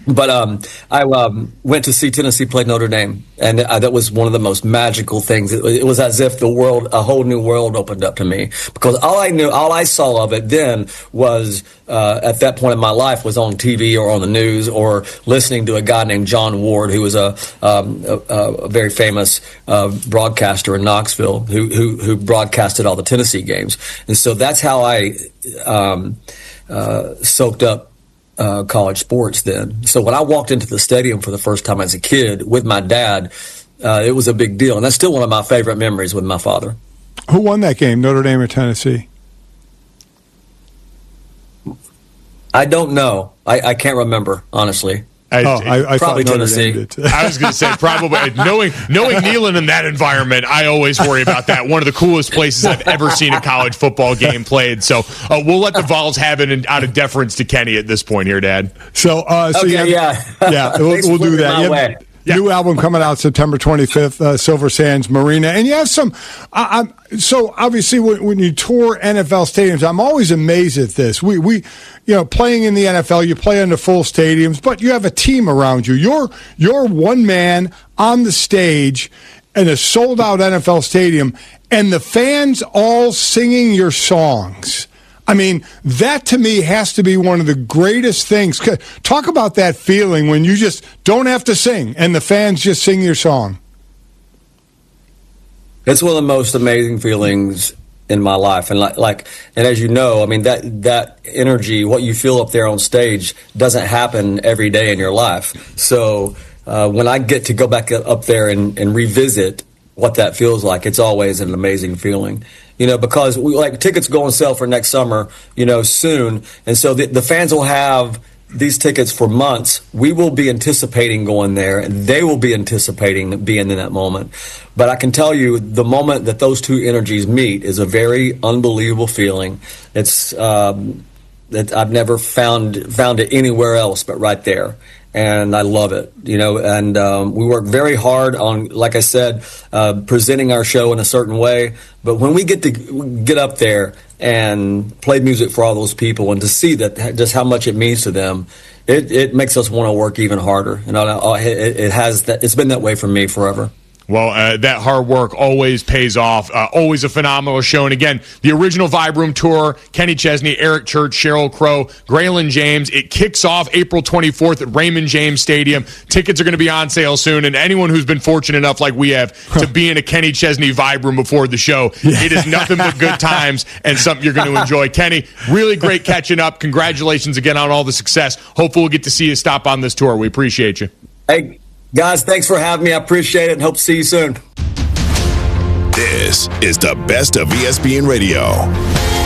But I went to see Tennessee play Notre Dame, and that was one of the most magical things. It was as if a whole new world opened up to me, because all I saw of it then was at that point in my life was on TV or on the news or listening to a guy named John Ward, who was a very famous broadcaster in Knoxville, who broadcasted all the Tennessee games, and so that's how I soaked up college sports then. So when I walked into the stadium for the first time as a kid with my dad, it was a big deal. And that's still one of my favorite memories with my father. Who won that game, Notre Dame or Tennessee? I don't know. I can't remember, honestly. I probably Tennessee. I was going to say probably. Knowing Neyland in that environment, I always worry about that. One of the coolest places I've ever seen a college football game played. So we'll let the Vols have it out of deference to Kenny at this point here, Dad. So we'll do that. New album coming out September 25th, Silver Sands Marina. And you have some, so obviously when you tour NFL stadiums, I'm always amazed at this. We playing in the NFL, you play in the full stadiums, but you have a team around you. You're one man on the stage in a sold-out NFL stadium, and the fans all singing your songs. I mean, that to me has to be one of the greatest things. Talk about that feeling when you just don't have to sing and the fans just sing your song. It's one of the most amazing feelings in my life. And and as you know, I mean, that energy, what you feel up there on stage doesn't happen every day in your life. So when I get to go back up there and revisit what that feels like, it's always an amazing feeling. Because tickets go on sale for next summer, soon. And so the fans will have these tickets for months. We will be anticipating going there, and they will be anticipating being in that moment. But I can tell you, the moment that those two energies meet is a very unbelievable feeling. It's that I've never found it anywhere else but right there. And I love it, and we work very hard on, like I said, presenting our show in a certain way. But when we get up there and play music for all those people and to see that just how much it means to them, it makes us want to work even harder. It's been that way for me forever. Well, that hard work always pays off. Always a phenomenal show. And again, the original Vibe Room Tour, Kenny Chesney, Eric Church, Sheryl Crow, Graylin James. It kicks off April 24th at Raymond James Stadium. Tickets are going to be on sale soon. And anyone who's been fortunate enough, like we have, to be in a Kenny Chesney Vibe Room before the show, it is nothing but good times and something you're going to enjoy. Kenny, really great catching up. Congratulations again on all the success. Hopefully we'll get to see you stop on this tour. We appreciate you. Hey, guys, thanks for having me. I appreciate it and hope to see you soon. This is the best of ESPN Radio.